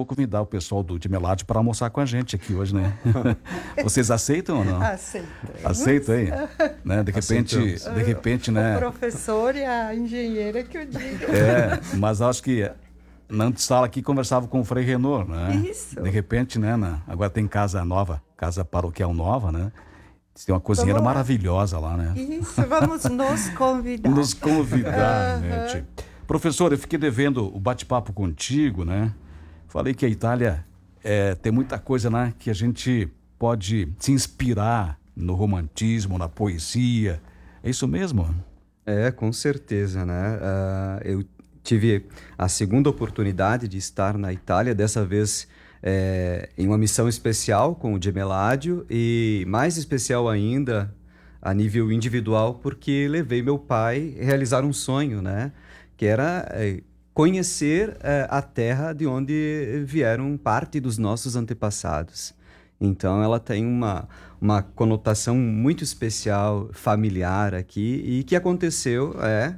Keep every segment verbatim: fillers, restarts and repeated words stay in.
vou convidar o pessoal do Gemelade para almoçar com a gente aqui hoje, né? Vocês aceitam ou não? Aceitamos. Aceitam, hein? Né? De repente, Aceitamos. de repente, né? O professor e a engenheira que eu digo. É, mas acho que na antessala aqui conversava com o Frei Renaud, né? Isso. De repente, né? Na, agora tem casa nova, casa paroquial nova, né? Tem uma cozinheira Vamos lá. maravilhosa lá, né? Isso, vamos nos convidar. Nos convidar, Aham. né, tia? Professor, eu fiquei devendo o bate-papo contigo, né? Falei que a Itália é, tem muita coisa, né? Que a gente pode se inspirar no romantismo, na poesia. É isso mesmo? É, com certeza, né? Ah, eu tive a segunda oportunidade de estar na Itália, dessa vez é, em uma missão especial com o Gemeládio e mais especial ainda a nível individual, porque levei meu pai a realizar um sonho, né? Que era é, conhecer é, a terra de onde vieram parte dos nossos antepassados. Então ela tem uma, uma conotação muito especial, familiar aqui, e que aconteceu é,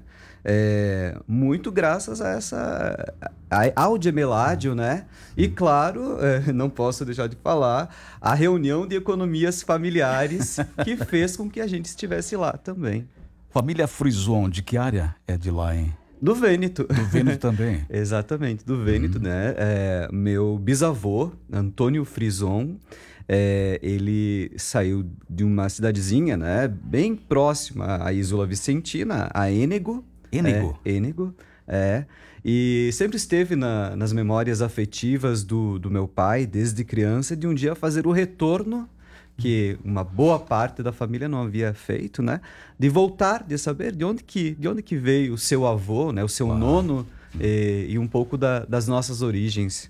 é, muito graças a essa, a, ao Gemeládio, né? E claro, é, não posso deixar de falar, a reunião de economias familiares que fez com que a gente estivesse lá também. Família Frison, de que área é de lá, hein? Do Vêneto. Do Vêneto também. Exatamente, do Vêneto, uhum. né? É, meu bisavô, Antônio Frison, é, ele saiu de uma cidadezinha, né? Bem próxima à Isola Vicentina, a Ênego. Ênego? É, Ênego, é. E sempre esteve na, nas memórias afetivas do, do meu pai, desde criança, de um dia fazer o retorno que uma boa parte da família não havia feito, né? De voltar, de saber de onde que, de onde que veio o seu avô, né? O seu ah. nono e, e um pouco da, das nossas origens.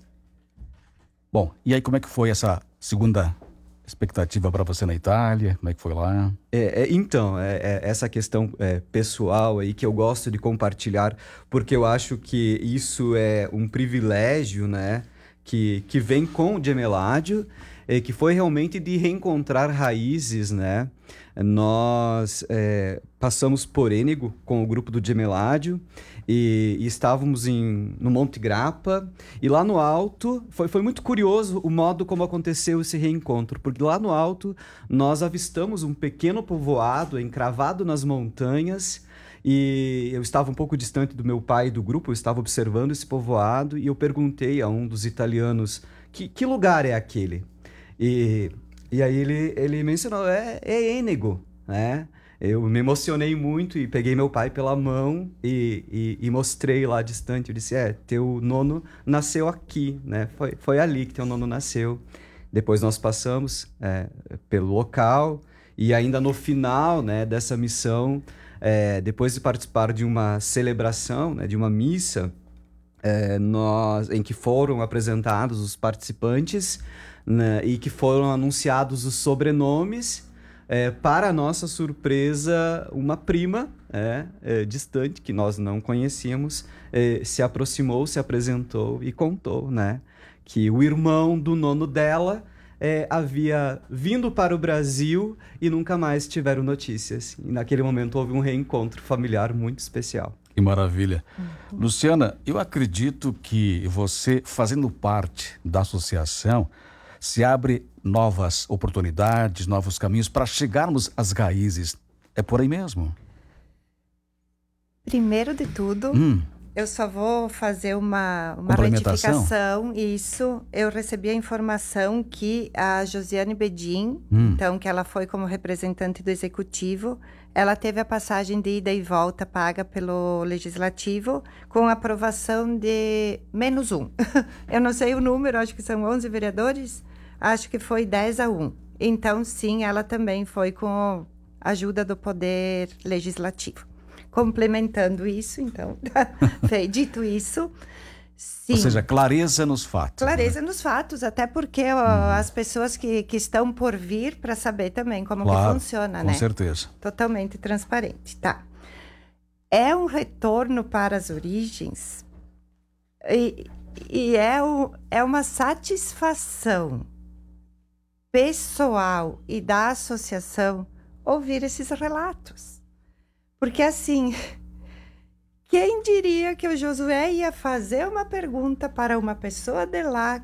Bom, e aí como é que foi essa segunda expectativa para você na Itália? Como é que foi lá? É, é, então, é, é essa questão é, pessoal aí que eu gosto de compartilhar, porque eu acho que isso é um privilégio, né? Que, que vem com o Gemeládio, é, que foi realmente de reencontrar raízes, né? Nós é, passamos por Ênego com o grupo do Gemeládio e, e estávamos em, no Monte Grappa, e lá no alto, foi, foi muito curioso o modo como aconteceu esse reencontro, porque lá no alto nós avistamos um pequeno povoado encravado nas montanhas, e eu estava um pouco distante do meu pai e do grupo, eu estava observando esse povoado e eu perguntei a um dos italianos, que, que lugar é aquele? E, e aí ele, ele mencionou, é, é Ênego, né? Eu me emocionei muito e peguei meu pai pela mão e, e, e mostrei lá distante. Eu disse, é, teu nono nasceu aqui, né? Foi, foi ali que teu nono nasceu. Depois nós passamos é, pelo local e ainda no final, né, dessa missão, é, depois de participar de uma celebração, né, de uma missa, é, nós, em que foram apresentados os participantes, né, e que foram anunciados os sobrenomes, é, para nossa surpresa, uma prima é, é, distante, que nós não conhecíamos, é, se aproximou, se apresentou e contou, né, que o irmão do nono dela é, havia vindo para o Brasil e nunca mais tiveram notícias. E naquele momento houve um reencontro familiar muito especial. Que maravilha. Uhum. Luciana, eu acredito que você, fazendo parte da associação, se abre novas oportunidades, novos caminhos para chegarmos às raízes. É por aí mesmo? Primeiro de tudo, hum. eu só vou fazer uma, uma retificação. Isso, eu recebi a informação que a Josiane Bedin, hum. então, que ela foi como representante do Executivo, ela teve a passagem de ida e volta paga pelo Legislativo com aprovação de menos um. Eu não sei o número, acho que são onze vereadores, acho que foi dez a um. Então, sim, ela também foi com a ajuda do Poder Legislativo. Complementando isso, então, dito isso, sim. Ou seja, clareza nos fatos. Clareza, né? Nos fatos, até porque ó, hum. as pessoas que, que estão por vir para saber também como claro, que funciona, com né? Com certeza. Totalmente transparente, tá. É um retorno para as origens e, e é, o, é uma satisfação pessoal e da associação ouvir esses relatos. Porque assim, quem diria que o Josué ia fazer uma pergunta para uma pessoa de lá